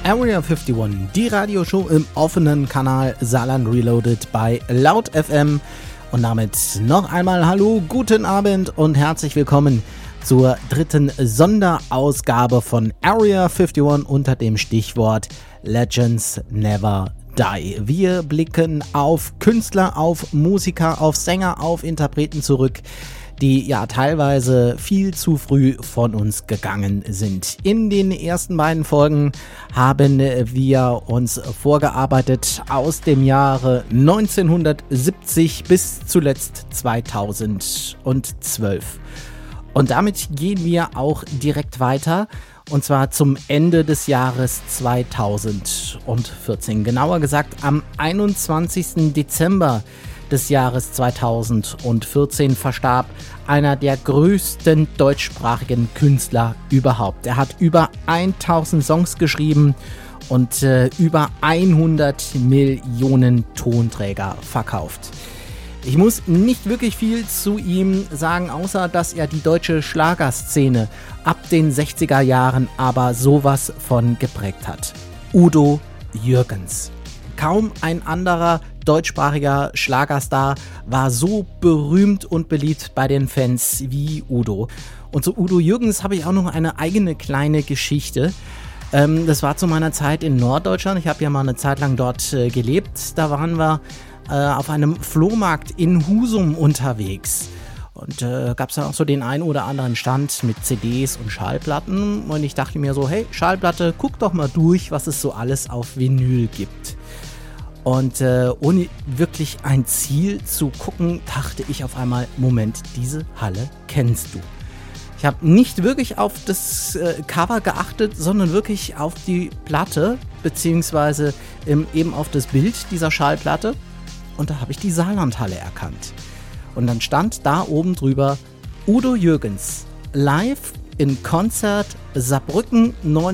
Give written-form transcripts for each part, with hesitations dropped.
Area 51, die Radioshow im offenen Kanal Saarland Reloaded bei Laut FM. Und damit noch einmal hallo, guten Abend und herzlich willkommen zur dritten Sonderausgabe von Area 51 unter dem Stichwort Legends Never Die. Wir blicken auf Künstler, auf Musiker, auf Sänger, auf Interpreten zurück, die ja teilweise viel zu früh von uns gegangen sind. In den ersten beiden Folgen haben wir uns vorgearbeitet aus dem Jahre 1970 bis zuletzt 2012. Und damit gehen wir auch direkt weiter, und zwar zum Ende des Jahres 2014. Genauer gesagt am 21. Dezember des Jahres 2014 verstarb einer der größten deutschsprachigen Künstler überhaupt. Er hat über 1000 Songs geschrieben und über 100 Millionen Tonträger verkauft. Ich muss nicht wirklich viel zu ihm sagen, außer dass er die deutsche Schlagerszene ab den 60er Jahren aber sowas von geprägt hat. Udo Jürgens. Kaum ein anderer deutschsprachiger Schlagerstar war so berühmt und beliebt bei den Fans wie Udo. Und zu Udo Jürgens habe ich auch noch eine eigene kleine Geschichte. Das war zu meiner Zeit in Norddeutschland. Ich habe ja mal eine Zeit lang dort gelebt. Da waren wir auf einem Flohmarkt in Husum unterwegs. Und gab es dann auch so den einen oder anderen Stand mit CDs und Schallplatten. Und ich dachte mir so, hey, Schallplatte, guck doch mal durch, was es so alles auf Vinyl gibt. Und ohne wirklich ein Ziel zu gucken, dachte ich auf einmal, Moment, diese Halle kennst du. Ich habe nicht wirklich auf das Cover geachtet, sondern wirklich auf die Platte, beziehungsweise eben auf das Bild dieser Schallplatte. Und da habe ich die Saarlandhalle erkannt. Und dann stand da oben drüber Udo Jürgens, live in Konzert Saarbrücken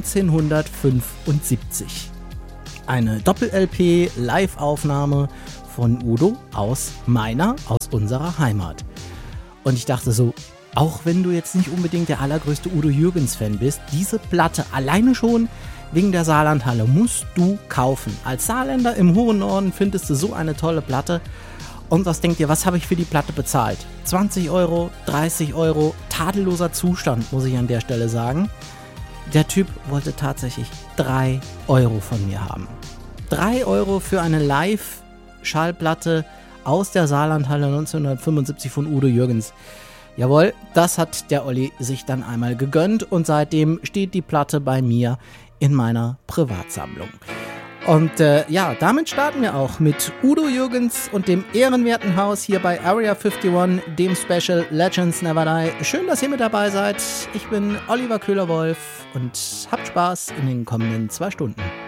1975. Eine Doppel-LP Live-Aufnahme von Udo aus unserer Heimat. Und ich dachte so, auch wenn du jetzt nicht unbedingt der allergrößte Udo Jürgens-Fan bist, diese Platte alleine schon wegen der Saarlandhalle musst du kaufen. Als Saarländer im hohen Norden findest du so eine tolle Platte. Und was denkt ihr, was habe ich für die Platte bezahlt? 20 Euro, 30 Euro, tadelloser Zustand, muss ich an der Stelle sagen. Der Typ wollte tatsächlich 3 Euro von mir haben. 3 Euro für eine Live-Schallplatte aus der Saarlandhalle 1975 von Udo Jürgens. Jawohl, das hat der Olli sich dann einmal gegönnt und seitdem steht die Platte bei mir in meiner Privatsammlung. Und damit starten wir auch mit Udo Jürgens und dem ehrenwerten Haus hier bei Area 51, dem Special Legends Never Die. Schön, dass ihr mit dabei seid. Ich bin Oliver Köhler-Wolf und habt Spaß in den kommenden 2 Stunden.